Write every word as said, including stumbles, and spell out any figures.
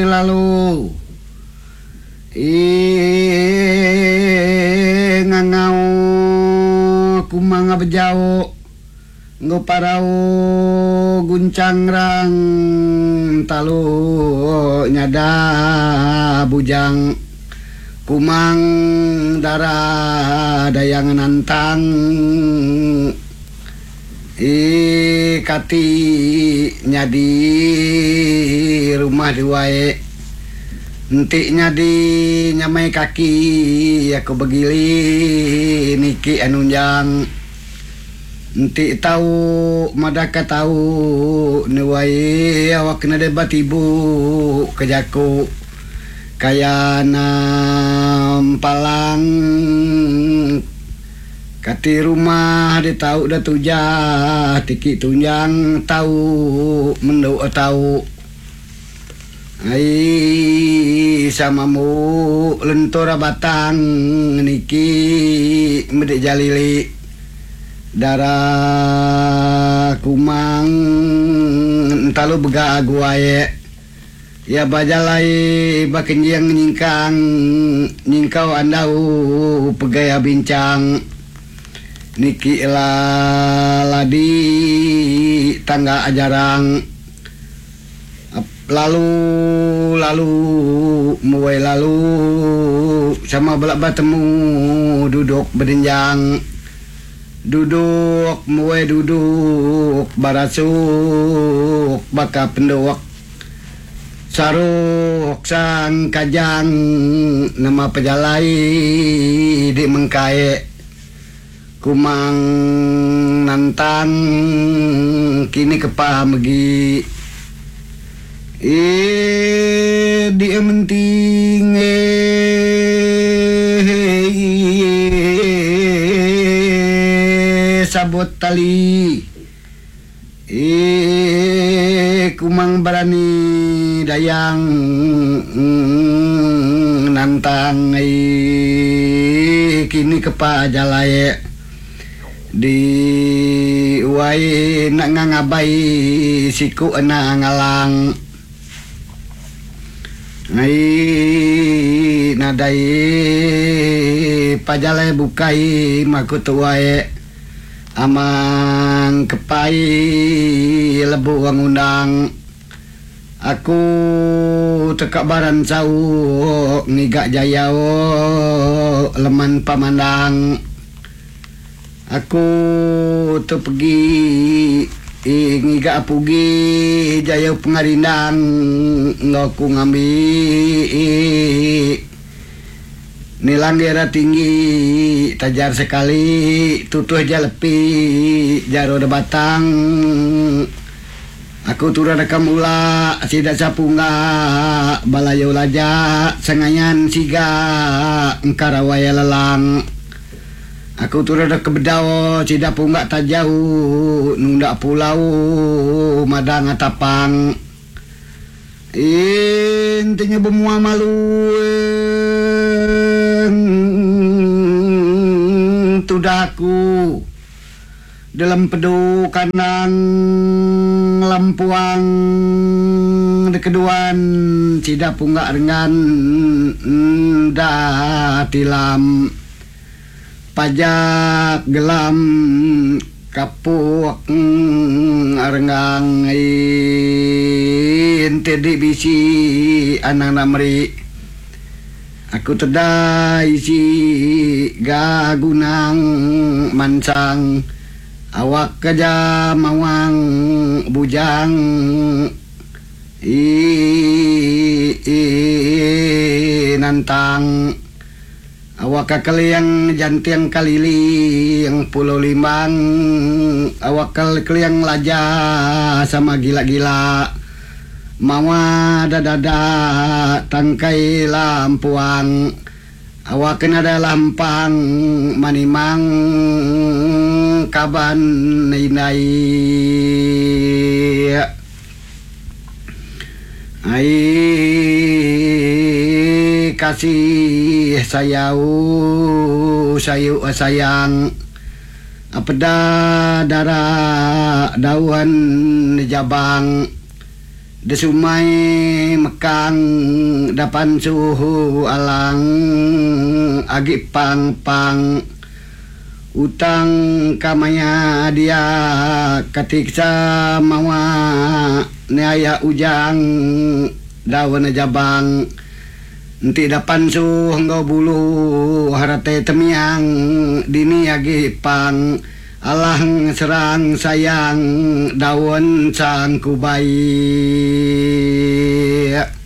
lalu i ngangau kumanga bejau nggo parau guncang rang talu nyada bujang kumang darah dayang nantang i kati nyadi rumah diwae enti nyadi nyamai kaki aku begili niki anunjang enti tahu madaka tahu niwai awak kena debat ibu kejaku kaya nam palang kati rumah dia tahu dah tujah tiki tunjang tahu menduk tahu ai sama mu lentora batang niki medek jalili darah kumang entalo bega aguaye ya bajalai bakin yang nyingkang nyingkau andau pegaya bincang niki ladi tangga ajarang lalu lalu muai lalu sama belak bertemu duduk berinjang duduk muai duduk barasuk baka penduk saruk sang kajang nama pejalai di mengkai kumang nantang kini kepamegi eh dia menting eh sabot tali eh kumang barani dayang mm, nantang eh kini kepajalai di uai nak ngabai siku ana ngalang ai nadai pajalai bukai makutuai amang kepai lebu ngundang aku tekak baran sau ngigak jayao leman pamandang aku tu pergi ngigak pugi jayau pengarindang ngaku ngambi nilang daerah tinggi tajar sekali tutuh jalepi jaro de batang aku turun rekam ula sidak sapunga balayo laja sengayan siga engkarawaya lelang aku turun dak kebedao sidak punggak tajau nunda pulau madang atapang intinya bemua malu tudaku dalam pedu kanang lampuang dekeduan sidak punggak dengan dah tilam pajak gelam kapuk arenggang ente di bisi anang namri aku tedai si gagunang mansang awak kaja mawang bujang i, i nantang awak kakaliang jantiang kalili yang pulau limang awak kakaliang laja sama gila-gila mawa dadada tangkai lampuang awak kena ada lampang manimang kaban nai ai kasih sayau sayu sayang apeda darah daun jabang desumai mekang dapan suhu alang agi pang-pang utang kamaya dia ketiksa mawa neaya ujang dawan jabang enti dapan su hanggo bulu harate temiang dini agi pang alang serang sayang daun sang kubai.